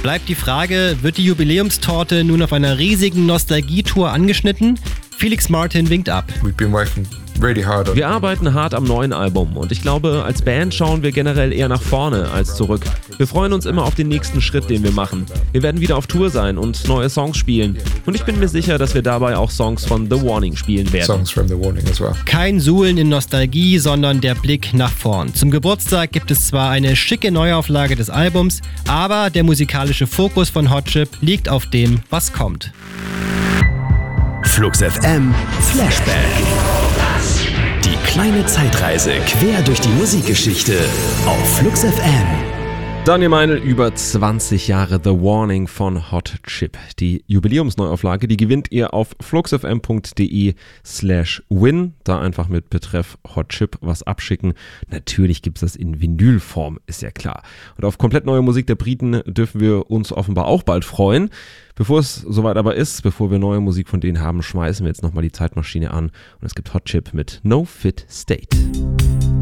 Bleibt die Frage, wird die Jubiläumstorte nun auf einer riesigen Nostalgietour angeschnitten? Felix Martin winkt ab. Wir arbeiten hart am neuen Album und ich glaube, als Band schauen wir generell eher nach vorne als zurück. Wir freuen uns immer auf den nächsten Schritt, den wir machen. Wir werden wieder auf Tour sein und neue Songs spielen. Und ich bin mir sicher, dass wir dabei auch Songs von The Warning spielen werden. Kein Suhlen in Nostalgie, sondern der Blick nach vorn. Zum Geburtstag gibt es zwar eine schicke Neuauflage des Albums, aber der musikalische Fokus von Hot Chip liegt auf dem, was kommt. Flux FM Flashback. Die kleine Zeitreise quer durch die Musikgeschichte auf Flux FM. Daniel Meinl, über 20 Jahre The Warning von Hot Chip. Die Jubiläumsneuauflage, die gewinnt ihr auf fluxfm.de/win. Da einfach mit Betreff Hot Chip was abschicken. Natürlich gibt's das in Vinylform, ist ja klar. Und auf komplett neue Musik der Briten dürfen wir uns offenbar auch bald freuen. Bevor es soweit aber ist, bevor wir neue Musik von denen haben, schmeißen wir jetzt nochmal die Zeitmaschine an. Und es gibt Hot Chip mit No Fit State.